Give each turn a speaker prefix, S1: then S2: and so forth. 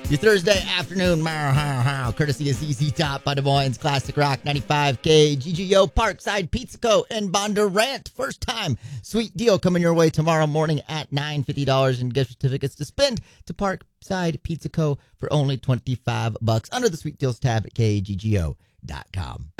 S1: Your Thursday afternoon, courtesy of ZZ Top by Des Moines Classic Rock 95 KGGO, Parkside Pizza Co. in Bondurant. First time sweet deal coming your way tomorrow morning at $9.50 in gift certificates to spend to Parkside Pizza Co. for only $25 under the sweet deals tab at KGGO.com.